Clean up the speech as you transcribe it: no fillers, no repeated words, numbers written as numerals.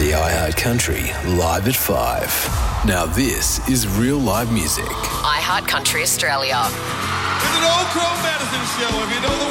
The iHeart Country, live at 5. Now this is real live music. iHeart Country Australia. It's an Old Crow Medicine show. If you know the